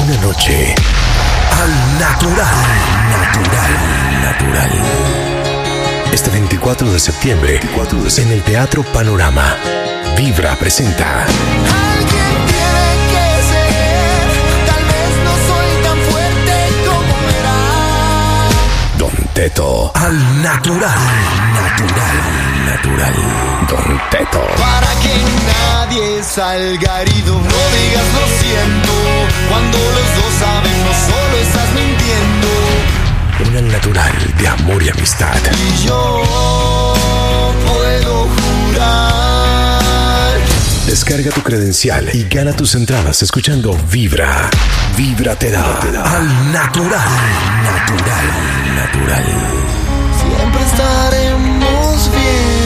una noche al natural. Este 24 de septiembre, en el Teatro Panorama, Vibra presenta Alguien tiene que ser, tal vez no soy tan fuerte como verás. Don Teto al natural. Don Teto. Para que nadie salga herido, no digas lo siento. Cuando los dos saben, no solo estás mintiendo. Una natural de amor y amistad. Y yo puedo jurar. Descarga tu credencial y gana tus entradas escuchando Vibra. Vibra te da al natural. Siempre estaremos bien.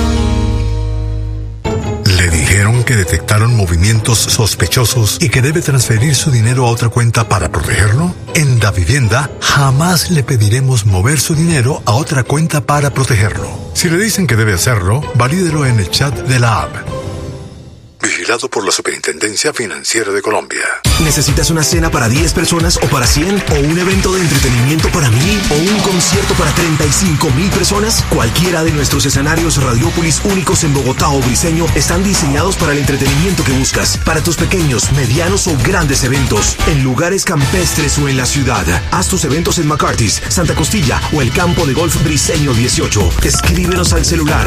¿Le dijeron que detectaron movimientos sospechosos y que debe transferir su dinero a otra cuenta para protegerlo? En Davivienda jamás le pediremos mover su dinero a otra cuenta para protegerlo. Si le dicen que debe hacerlo, valídelo en el chat de la app. Vigilado por la Superintendencia Financiera de Colombia. ¿Necesitas una cena para 10 personas o para 100? ¿O un evento de entretenimiento para 1000? ¿O un concierto para 35,000 personas? Cualquiera de nuestros escenarios Radiópolis únicos en Bogotá o Briseño están diseñados para el entretenimiento que buscas. Para tus pequeños, medianos o grandes eventos. En lugares campestres o en la ciudad. Haz tus eventos en McCarthy's, Santa Costilla o el campo de golf Briseño 18. Escríbenos al celular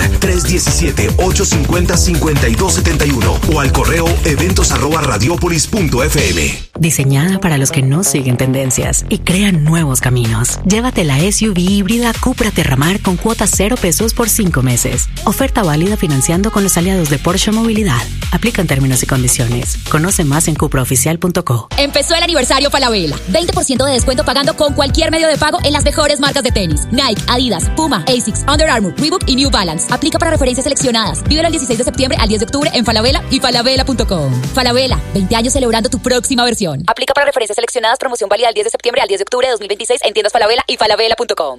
317-850-5271 o al correo eventos@radiopolis.fm. Diseñada para los que no siguen tendencias y crean nuevos caminos. Llévate la SUV híbrida Cupra Terramar con cuotas 0 pesos por 5 meses. Oferta válida financiando con los aliados de Porsche Movilidad. Aplican términos y condiciones. Conoce más en cupraoficial.co. Empezó el aniversario Falabella. 20% de descuento pagando con cualquier medio de pago en las mejores marcas de tenis. Nike, Adidas, Puma, Asics, Under Armour, Reebok y New Balance. Aplica para referencias seleccionadas. Vívelo el 16 de septiembre al 10 de octubre en Falabella y falabella.com. Falabella, 20 años celebrando tu próxima versión. Aplica para referencias seleccionadas. Promoción válida del 10 de septiembre al 10 de octubre de 2026 en tiendas Falabella y falabella.com.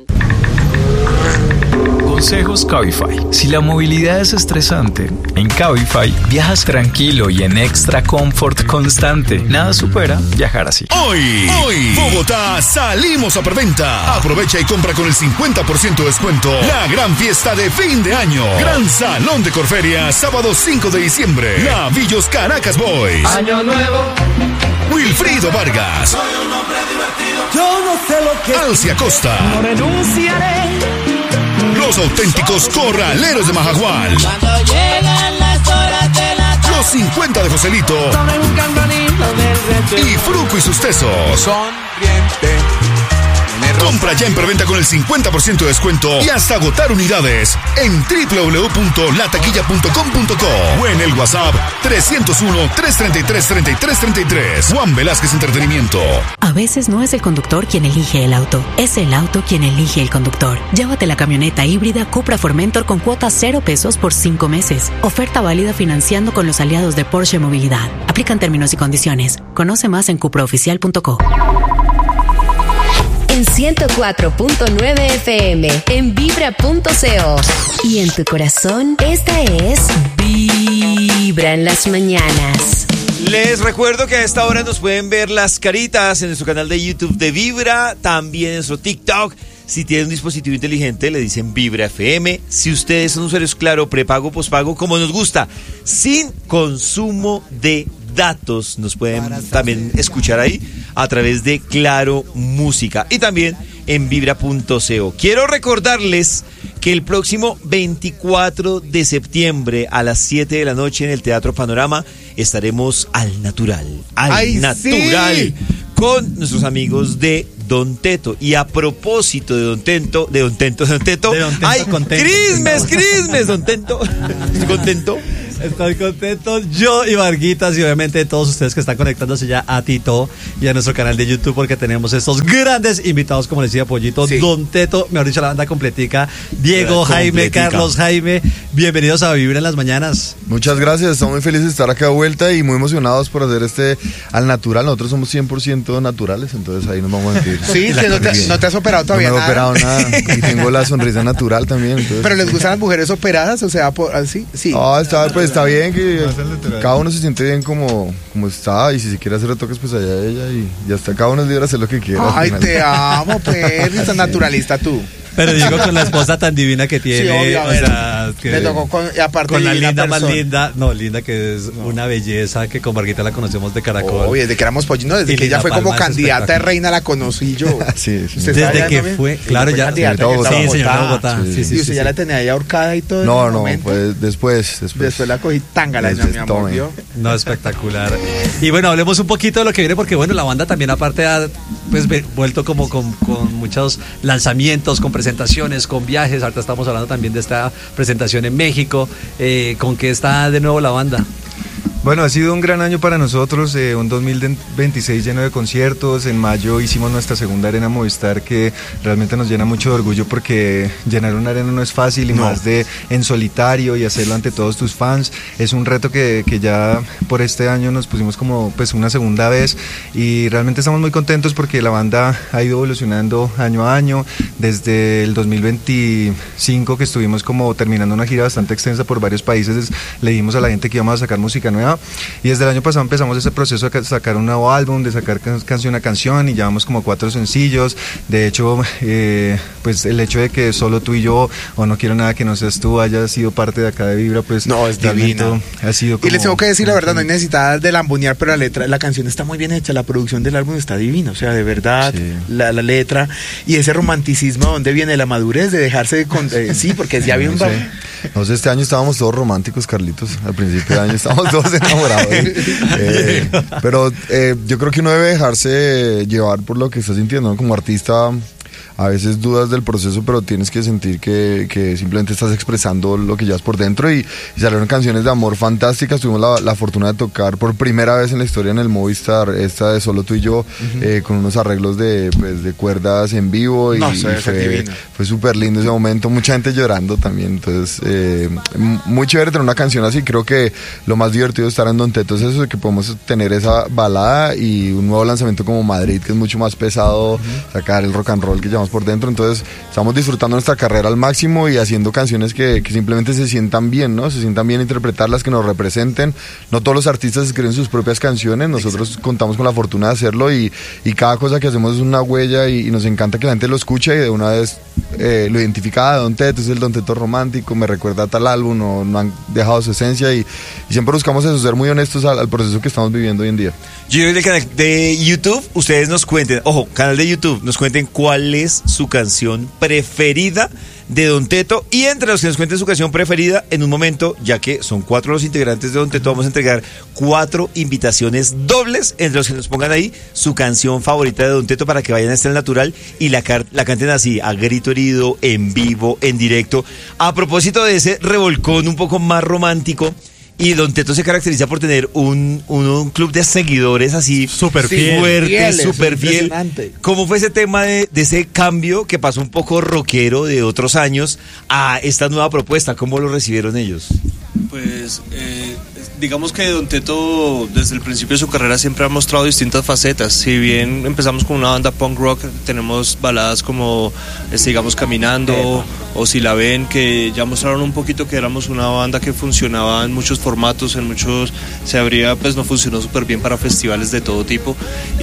Consejos Cabify. Si la movilidad es estresante, en Cabify viajas tranquilo y en extra comfort constante. Nada supera viajar así. Hoy, Bogotá, salimos a preventa. Aprovecha y compra con el 50% de descuento la gran fiesta de fin de año. Gran Salón de Corferia, sábado 5 de diciembre. Navillos Caracas Boys. Año nuevo. Wilfrido Vargas. Soy un hombre divertido. Yo no sé lo que Alcia Costa. no renunciaré. Los auténticos corraleros de Majagual. Cuando llegan las horas de la tarde. Los 50 de Joselito. Sobre un campanito del retiro. Y Fruco y sus tesos. Sonriente. Compra ya en preventa con el 50% de descuento y hasta agotar unidades en www.lataquilla.com.co o en el WhatsApp 301-333-3333. Juan Velázquez Entretenimiento. A veces no es el conductor quien elige el auto, es el auto quien elige el conductor. Llévate la camioneta híbrida Cupra Formentor con cuotas 0 pesos por 5 meses. Oferta válida financiando con los aliados de Porsche Movilidad. Aplican términos y condiciones. Conoce más en cupraoficial.co. En 104.9 FM, en vibra.co. Y en tu corazón, esta es Vibra en las mañanas. Les recuerdo que a esta hora nos pueden ver las caritas en nuestro canal de YouTube de Vibra, también en nuestro TikTok. Si tienen un dispositivo inteligente, le dicen Vibra FM. Si ustedes son usuarios, claro, prepago, pospago, como nos gusta, sin consumo de datos, nos pueden también escuchar ahí a través de Claro Música y también en vibra.co. Quiero recordarles que el próximo 24 de septiembre a las 7 de la noche en el Teatro Panorama estaremos al natural, sí, con nuestros amigos de Don Teto. Y a propósito de Don Teto, ay, Crismes, Don Teto, estoy contento. Estoy contento, yo y Varguitas, y obviamente todos ustedes que están conectándose ya a Tito y a nuestro canal de YouTube, porque tenemos estos grandes invitados, como les decía Pollito, sí. Don Teto, mejor dicho, la banda completica, Diego, Jaime, Carlos, Jaime, bienvenidos a Vivir en las Mañanas. Muchas gracias, estamos muy felices de estar acá de vuelta y muy emocionados por hacer este al natural. Nosotros somos 100% naturales, entonces ahí nos vamos a sentir. Sí, no te has operado todavía. No me he operado nada y tengo la sonrisa natural también. Entonces. ¿Pero les gustan las mujeres operadas? O sea, así, sí. Pues está bien que cada uno se siente bien como está, y si se quiere hacer retoques, pues allá ella, y ya está, cada uno es libre de hacer lo que quiera. Ay, te amo, Perry, tan naturalista tú. Pero digo, con la esposa tan divina que tiene, Sí, obvio, o sea, que le tocó aparte con la linda persona. más linda, linda que es una belleza, que con Marguita la conocemos de Caracol. Oye, desde que éramos pollinos, desde Y que ella Lina fue como Palma es candidata de reina la conocí yo. Sí. Desde que fue, claro, ya. Candidata Sí, señora de Bogotá. Sí, usted ya la tenía ahí ahorcada y todo. No, pues después. Después la cogí tángala, mi amor, ¿vio? No, espectacular. Y bueno, hablemos un poquito de lo que viene, porque bueno, la banda también aparte ha pues vuelto como con muchos lanzamientos, con presentaciones, con viajes. Ahorita estamos hablando también de esta presentación en México. ¿Con qué está de nuevo la banda? Bueno, ha sido un gran año para nosotros, un 2026 lleno de conciertos. En mayo hicimos nuestra segunda arena Movistar, que realmente nos llena mucho de orgullo, porque llenar una arena no es fácil, y más de en solitario, y hacerlo ante todos tus fans. Es un reto que ya por este año nos pusimos como pues una segunda vez, y realmente estamos muy contentos porque la banda ha ido evolucionando año a año. Desde el 2025, que estuvimos como terminando una gira bastante extensa por varios países, le dijimos a la gente que íbamos a sacar música nueva, y desde el año pasado empezamos ese proceso de sacar un nuevo álbum, de sacar canción a canción, y llevamos como 4 sencillos. De hecho, pues el hecho de que solo tú y yo, o No Quiero Nada Que No Seas Tú, haya sido parte de acá de Vibra, pues no, es divino. Ha sido como... Y les tengo que decir la verdad, no hay necesidad de lambonear, pero la canción está muy bien hecha, la producción del álbum está divina, o sea, de verdad, sí. la letra y ese romanticismo, ¿dónde viene la madurez de dejarse sí, porque ya bien... No sé, este año estábamos todos románticos, Carlitos. Al principio del año estábamos todos enamorados. Pero yo creo que uno debe dejarse llevar por lo que está sintiendo, ¿no? Como artista, a veces dudas del proceso, pero tienes que sentir que simplemente estás expresando lo que llevas por dentro, y salieron canciones de amor fantásticas. Tuvimos la fortuna de tocar por primera vez en la historia en el Movistar esta de Solo Tú y Yo, con unos arreglos de cuerdas en vivo, y fue súper lindo ese momento, mucha gente llorando también. Entonces muy chévere tener una canción así. Creo que lo más divertido de estar en Don Teto es eso, de que podemos tener esa balada y un nuevo lanzamiento como Madrid, que es mucho más pesado, sacar el rock and roll que llamamos por dentro. Entonces estamos disfrutando nuestra carrera al máximo y haciendo canciones que simplemente se sientan bien, ¿no? Se sientan bien interpretarlas, que nos representen. No todos los artistas escriben sus propias canciones, nosotros contamos con la fortuna de hacerlo, y cada cosa que hacemos es una huella, y nos encanta que la gente lo escuche y de una vez lo identifica. Don Teto es el Don Teto romántico, me recuerda a tal álbum, no han dejado su esencia, y siempre buscamos eso, ser muy honestos al proceso que estamos viviendo hoy en día. Yo en el canal de YouTube, ustedes nos cuenten, canal de YouTube, nos cuenten cuál es su canción preferida de Don Teto, y entre los que nos cuenten su canción preferida, en un momento, ya que son 4 los integrantes de Don Teto, vamos a entregar 4 invitaciones dobles, entre los que nos pongan ahí su canción favorita de Don Teto, para que vayan a Estel Natural y la canten así, a grito herido, en vivo, en directo. A propósito de ese revolcón un poco más romántico, y Don Teto se caracteriza por tener un club de seguidores así súper fuerte, súper fiel. ¿Cómo fue ese tema de ese cambio que pasó un poco rockero de otros años a esta nueva propuesta? ¿Cómo lo recibieron ellos? Pues digamos que Don Teto desde el principio de su carrera siempre ha mostrado distintas facetas. Si bien empezamos con una banda punk rock, tenemos baladas como digamos Caminando o Si la ven, que ya mostraron un poquito que éramos una banda que funcionaba en muchos formatos, en muchos se abría, pues no funcionó súper bien para festivales de todo tipo,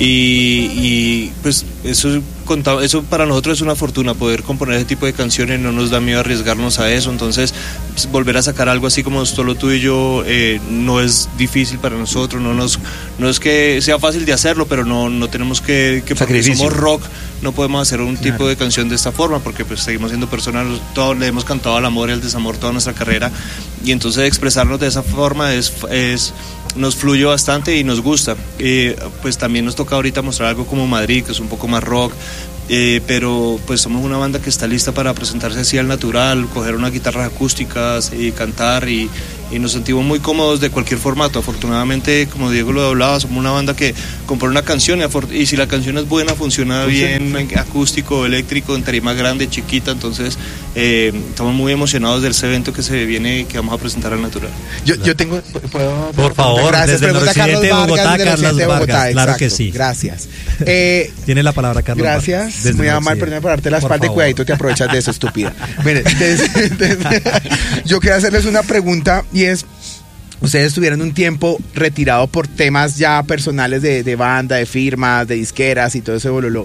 y pues eso para nosotros es una fortuna poder componer ese tipo de canciones, no nos da miedo arriesgarnos a eso. Entonces pues, volver a sacar algo así como Solo Tú y Yo no es difícil para nosotros, no es que sea fácil de hacerlo, pero no tenemos que porque somos rock no podemos hacer un tipo de canción de esta forma, porque pues seguimos siendo personas, todos le hemos cantado al amor y al desamor toda nuestra carrera, y entonces expresarnos de esa forma nos fluye bastante y nos gusta. Pues también nos toca ahorita mostrar algo como Madrid, que es un poco más rock, pero pues somos una banda que está lista para presentarse así al natural, coger unas guitarras acústicas y cantar, y nos sentimos muy cómodos de cualquier formato. Afortunadamente, como Diego lo hablaba, somos una banda que compone una canción y si la canción es buena, funciona bien, acústico, eléctrico, en tarima grande, chiquita. Entonces estamos muy emocionados de ese evento que se viene, que vamos a presentar al natural. Yo tengo, ¿puedo? Por favor, gracias, desde el occidente de Bogotá, Carlos Vargas, claro que sí. Gracias. Tiene la palabra Carlos Gracias. Vargas. Muy amable, perdón por darte la espalda, y cuidadito te aprovechas de eso, estúpida. Miren, yo quería hacerles una pregunta, y es, ustedes tuvieron un tiempo retirado por temas ya personales de banda, de firmas, de disqueras y todo ese bololó.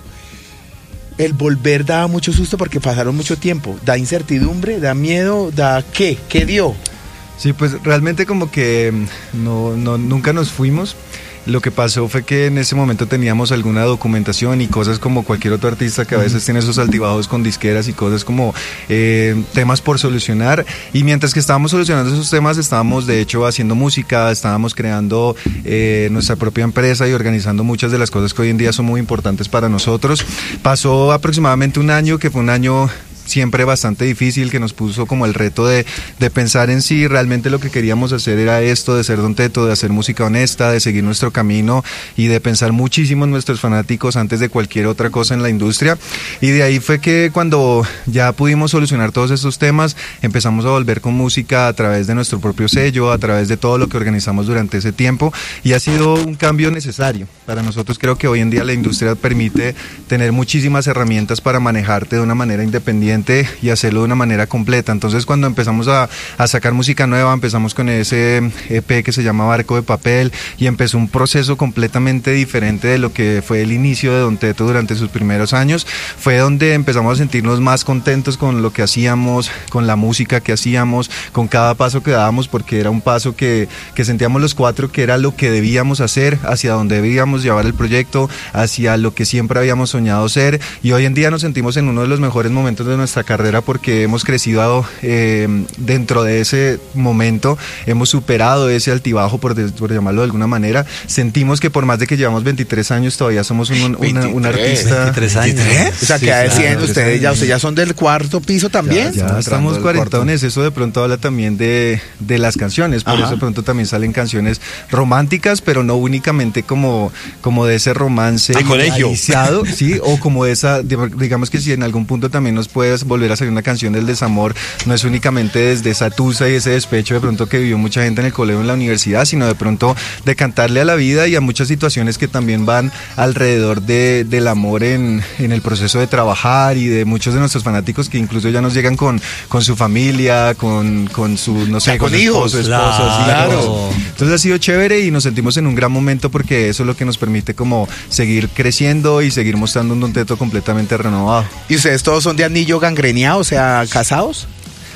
El volver daba mucho susto porque pasaron mucho tiempo. ¿Da incertidumbre? ¿Da miedo? ¿Da qué? ¿Qué dio? Sí, pues realmente como que nunca nos fuimos. Lo que pasó fue que en ese momento teníamos alguna documentación y cosas como cualquier otro artista que a veces tiene esos altibajos con disqueras y cosas como temas por solucionar, y mientras que estábamos solucionando esos temas estábamos de hecho haciendo música, estábamos creando nuestra propia empresa y organizando muchas de las cosas que hoy en día son muy importantes para nosotros. Pasó aproximadamente un año, que fue un año siempre bastante difícil, que nos puso como el reto de pensar en si realmente lo que queríamos hacer era esto, de ser Don Teto, de hacer música honesta, de seguir nuestro camino y de pensar muchísimo en nuestros fanáticos antes de cualquier otra cosa en la industria. Y de ahí fue que cuando ya pudimos solucionar todos estos temas, empezamos a volver con música a través de nuestro propio sello, a través de todo lo que organizamos durante ese tiempo, y ha sido un cambio necesario para nosotros. Creo que hoy en día la industria permite tener muchísimas herramientas para manejarte de una manera independiente y hacerlo de una manera completa. Entonces cuando empezamos a sacar música nueva, empezamos con ese EP que se llama Barco de Papel, y empezó un proceso completamente diferente de lo que fue el inicio de Don Teto durante sus primeros años. Fue donde empezamos a sentirnos más contentos con lo que hacíamos, con la música que hacíamos, con cada paso que dábamos, porque era un paso que sentíamos los cuatro que era lo que debíamos hacer, hacia donde debíamos llevar el proyecto, hacia lo que siempre habíamos soñado ser, y hoy en día nos sentimos en uno de los mejores momentos de nuestra carrera porque hemos crecido dentro de ese momento, hemos superado ese altibajo, por llamarlo de alguna manera. Sentimos que por más de que llevamos 23 años todavía somos un artista. 23 años. O sea, que decían ustedes ya son del cuarto piso también. Ya estamos cuarentones. Eso de pronto habla también de las canciones, por eso de pronto también salen canciones románticas, pero no únicamente como de ese romance iniciado, sí, o como esa, digamos que si en algún punto también nos puedes volver a salir una canción del desamor, no es únicamente desde esa tusa y ese despecho de pronto que vivió mucha gente en el colegio, en la universidad, sino de pronto de cantarle a la vida y a muchas situaciones que también van alrededor del amor en el proceso de trabajar, y de muchos de nuestros fanáticos que incluso ya nos llegan con su familia, con su, no sé, con su hijos, esposo, claro. Entonces ha sido chévere y nos sentimos en un gran momento porque eso es lo que nos permite como seguir creciendo y seguir mostrando un Don Teto completamente renovado. ¿Y ustedes todos son de anillo gangreneado, o sea, casados?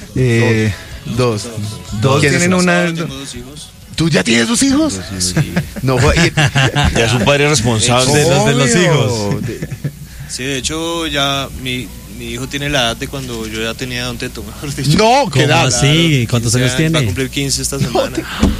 Dos. Tienen una... Tengo 2 hijos. ¿Tú ya tienes 2 hijos? Sí. No, ya es un padre responsable de los hijos. Sí, de hecho ya mi hijo tiene la edad de cuando yo ya tenía Don Teto, mejor dicho. No, ¿qué edad? ¿Así? ¿Cuántos años tiene? Va a cumplir 15 esta semana.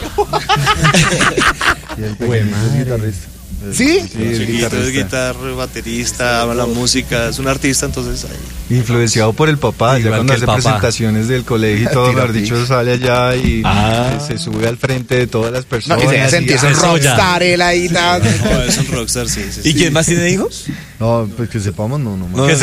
¿Sí? Es guitarra, baterista, ama la música, es un artista, entonces influenciado por el papá, ya cuando hace presentaciones del colegio y todo, mejor dicho, sale allá y se sube al frente de todas las personas. No, y se sentía un rockstar él ahí. No, es un rockstar, sí. ¿Y quién más tiene hijos? No, pues que sepamos, no.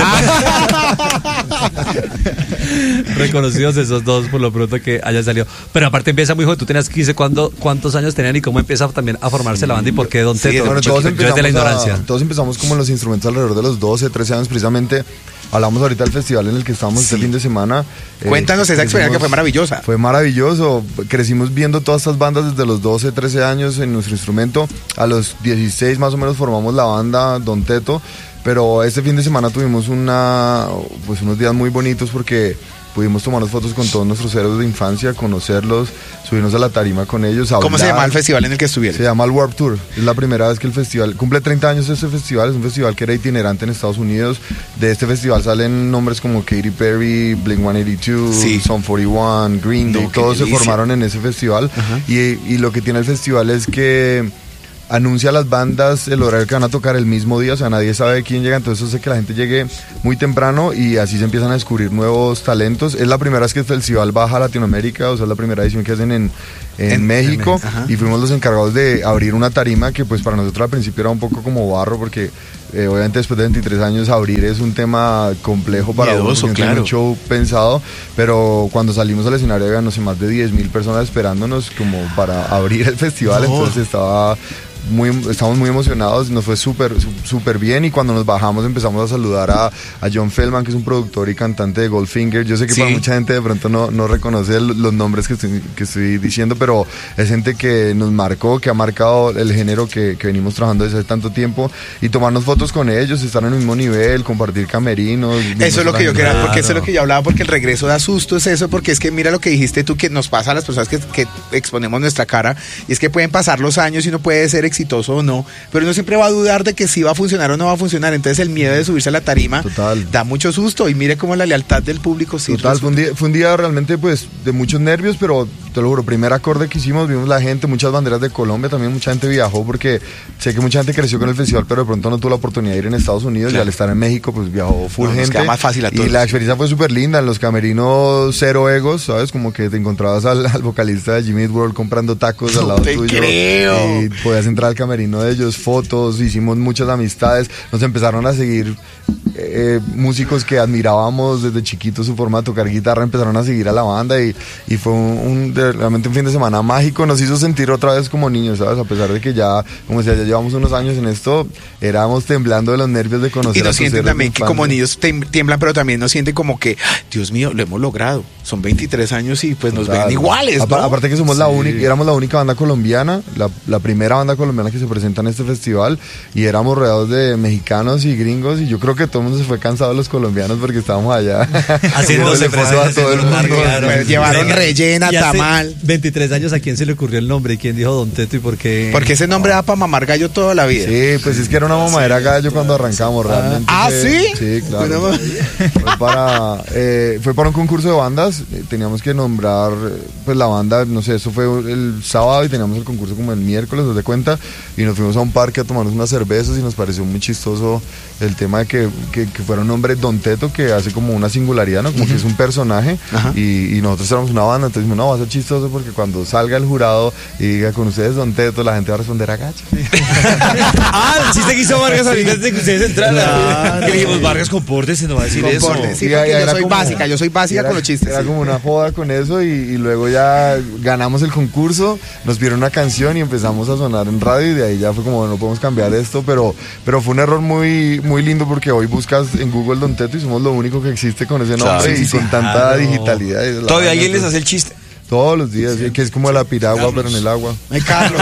Reconocidos esos dos por lo pronto que haya salido. Pero aparte empieza muy joven, tú tenías 15, ¿cuántos años tenían y cómo empieza también a formarse la banda y por qué Don Teto? Bueno, yo desde la ignorancia. Todos empezamos como en los instrumentos alrededor de los 12, 13 años precisamente. Hablamos ahorita del festival en el que estábamos este fin de semana. Cuéntanos esa experiencia que fue maravillosa. Fue maravilloso. Crecimos viendo todas estas bandas desde los 12, 13 años en nuestro instrumento. A los 16 más o menos formamos la banda Don Teto. Pero este fin de semana tuvimos unos días muy bonitos porque pudimos tomarnos fotos con todos nuestros héroes de infancia, conocerlos, subirnos a la tarima con ellos. ¿Cómo se llama el festival en el que estuvieron? Se llama el Warped Tour. Es la primera vez que el festival cumple 30 años. Este festival es un festival que era itinerante en Estados Unidos. De este festival salen nombres como Katy Perry, Blink-182, Sum 41, Green Day. Todos se formaron en ese festival. Y lo que tiene el festival es que anuncia a las bandas el horario que van a tocar el mismo día, o sea, nadie sabe quién llega, entonces hace que la gente llegue muy temprano y así se empiezan a descubrir nuevos talentos. Es la primera vez que el festival baja a Latinoamérica, o sea, es la primera edición que hacen en México, y fuimos los encargados de abrir una tarima que pues para nosotros al principio era un poco como barro porque obviamente después de 23 años abrir es un tema complejo para miedoso, uno, claro. un show pensado, pero cuando salimos al escenario había, no sé, más de 10.000 personas esperándonos como para abrir el festival, entonces estamos muy emocionados, nos fue súper bien, y cuando nos bajamos empezamos a saludar a John Feldman, que es un productor y cantante de Goldfinger. Yo sé que para mucha gente de pronto no reconoce los nombres que estoy diciendo, pero es gente que nos marcó, que ha marcado el género que venimos trabajando desde hace tanto tiempo, y tomarnos fotos con ellos, estar en el mismo nivel, compartir camerinos. Eso es lo que yo quería, porque eso es lo que yo hablaba, porque el regreso da susto, es eso, porque es que mira lo que dijiste tú, que nos pasa a las personas que exponemos nuestra cara, y es que pueden pasar los años y uno puede ser exitoso o no, pero uno siempre va a dudar de que si va a funcionar o no va a funcionar. Entonces el miedo de subirse a la tarima da mucho susto, y mire cómo la lealtad del público fue un día realmente pues de muchos nervios, pero te lo juro, primer acorde que hicimos, vimos la gente, muchas banderas de Colombia, también mucha gente viajó, porque sé que mucha gente creció con el festival, pero de pronto no tuvo la oportunidad de ir en Estados Unidos, y al estar en México pues viajó full gente, queda más fácil a todos. Y la experiencia fue súper linda, en los camerinos cero egos, ¿sabes? Como que te encontrabas al vocalista de Jimmy Eat World comprando tacos al lado tuyo, y podías entrar al camerino de ellos, fotos, hicimos muchas amistades, nos empezaron a seguir músicos que admirábamos desde chiquitos, su forma de tocar guitarra, empezaron a seguir a la banda, y fue realmente un fin de semana mágico. Nos hizo sentir otra vez como niños, ¿sabes? A pesar de que ya, como decía, ya llevamos unos años en esto, éramos temblando de los nervios de conocer. Y nos sienten también que como niños tiemblan, pero también nos sienten como que, Dios mío, lo hemos logrado. Son 23 años y pues nos ven iguales, ¿no? Aparte que somos éramos la única banda colombiana, la primera banda colombiana que se presenta en este festival, y éramos rodeados de mexicanos y gringos, y yo creo que todo el mundo se fue cansado de los colombianos porque estábamos allá haciéndose preso a todo el mundo. Llevaron rellena, tamal. 23 años, ¿a quién se le ocurrió el nombre? ¿Y quién dijo Don Teto y por qué? Porque ese nombre da para mamar gallo toda la vida. Sí, pues es que era una mamadera gallo cuando arrancamos realmente. ¿Sí? Sí, claro. Fue para un concurso de bandas, teníamos que nombrar pues la banda, no sé, eso fue el sábado y teníamos el concurso como el miércoles, ¿os de cuenta? Y nos fuimos a un parque a tomarnos unas cervezas y nos pareció muy chistoso el tema de que fuera un nombre Don Teto, que hace como una singularidad, ¿no? Como que es un personaje, y nosotros éramos una banda, entonces dijimos, no, va a ser chistoso porque cuando salga el jurado y diga con ustedes Don Teto, la gente va a responder agacha. El chiste que hizo Vargas ahorita antes de que ustedes entraran. Que dijimos, Vargas, compórtese, no va a decir eso. Sí, porque yo soy básica con los chistes. Era como una joda con eso, y luego ya ganamos el concurso, nos pidieron una canción y empezamos a sonar en radio, y de ahí ya fue como, no podemos cambiar esto, pero fue un error muy, muy lindo, porque hoy buscas en Google Don Teto y somos lo único que existe con ese nombre, y con tanta digitalidad. ¿Todavía alguien les hace el chiste? Todos los días, que es como la piragua, pero en el agua. Carlos,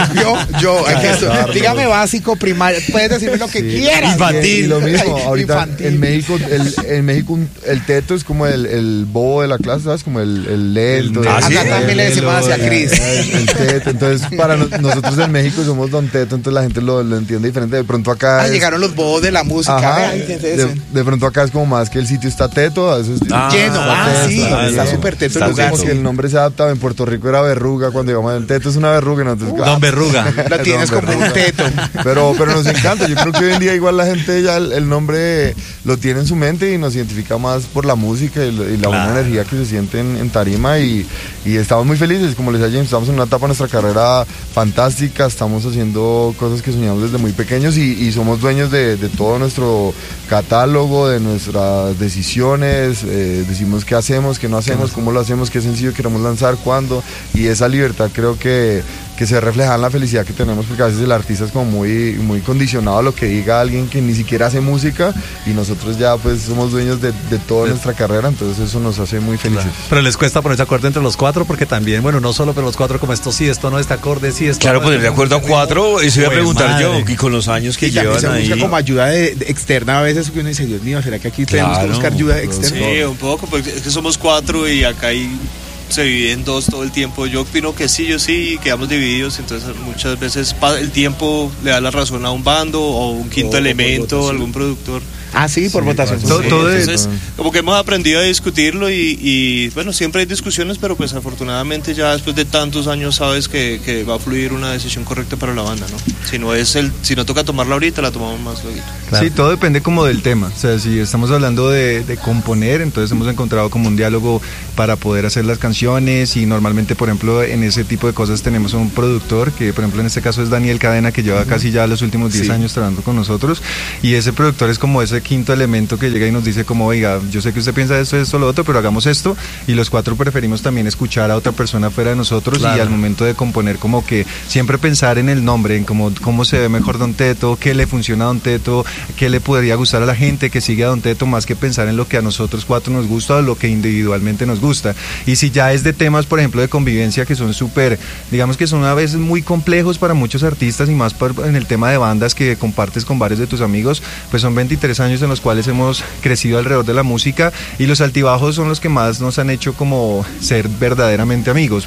dígame básico, primario, puedes decirme lo que quieras. Infantil. Y lo mismo, ahorita en México el teto es como el bobo de la clase, ¿sabes? Como el lento. Acá también le decimos hacia Cris. El teto, entonces para nosotros en México somos Don Teto, entonces la gente lo entiende diferente. De pronto acá llegaron los bobos de la música. De pronto acá es como más que el sitio está teto, a veces lleno, está súper teto el lugar. Como que el nombre se adapta. En Puerto Rico era verruga, cuando digamos el teto es una verruga, ¿no? Entonces, Don Verruga. La tienes como un teto. Pero nos encanta, yo creo que hoy en día igual la gente ya el nombre lo tiene en su mente y nos identifica más por la música y la buena energía que se siente en tarima, y estamos muy felices, como les decía James, estamos en una etapa de nuestra carrera fantástica, estamos haciendo cosas que soñamos desde muy pequeños, y somos dueños de todo nuestro catálogo, de nuestras decisiones, decimos qué hacemos, qué no hacemos, cómo lo hacemos, qué sencillo queremos lanzar, cuándo, y esa libertad creo que se refleja en la felicidad que tenemos, porque a veces el artista es como muy condicionado a lo que diga alguien que ni siquiera hace música, y nosotros ya pues somos dueños de toda nuestra carrera, entonces eso nos hace muy felices. Claro. Pero les cuesta ponerse de acuerdo entre los cuatro, porque también, bueno, no solo pero los cuatro como esto sí, esto no, este acorde sí, esto claro, no, poner de acuerdo a cuatro, eso iba a preguntar madre. yo, y con los años que y llevan se ahí. busca como ayuda externa a veces, que uno dice, Dios mío, ¿será que aquí tenemos que buscar ayuda externa? Sí, un poco, porque es que somos cuatro y acá se dividen dos todo el tiempo. Yo opino que sí, y quedamos divididos, entonces muchas veces el tiempo le da la razón a un bando o un quinto elemento, algún productor. Sí, por votación. Entonces, como que hemos aprendido a discutirlo y bueno, siempre hay discusiones, pero pues afortunadamente ya después de tantos años sabes que va a fluir una decisión correcta para la banda, ¿no? Si no toca tomarla ahorita, la tomamos más luego. Claro. Sí, todo depende como del tema. O sea, si estamos hablando de componer, entonces hemos encontrado como un diálogo para poder hacer las canciones canciones y normalmente, por ejemplo, en ese tipo de cosas tenemos un productor que, por ejemplo, en este caso es Daniel Cadena, que lleva casi ya los últimos 10 años trabajando con nosotros, y ese productor es como ese quinto elemento que llega y nos dice como, oiga, yo sé que usted piensa esto, lo otro, pero hagamos esto, y los cuatro preferimos también escuchar a otra persona fuera de nosotros. Claro. Y al momento de componer como que siempre pensar en el nombre, en cómo se ve mejor Don Teto, qué le funciona a Don Teto, qué le podría gustar a la gente que sigue a Don Teto, más que pensar en lo que a nosotros cuatro nos gusta o lo que individualmente nos gusta. Y si ya es de temas, por ejemplo, de convivencia que son súper, digamos que son a veces muy complejos para muchos artistas, y más en el tema de bandas que compartes con varios de tus amigos, pues son 23 años en los cuales hemos crecido alrededor de la música, y los altibajos son los que más nos han hecho como ser verdaderamente amigos,